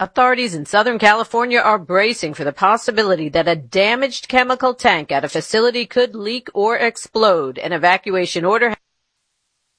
Authorities in Southern California are bracing for the possibility that a damaged chemical tank at a facility could leak or explode. An evacuation order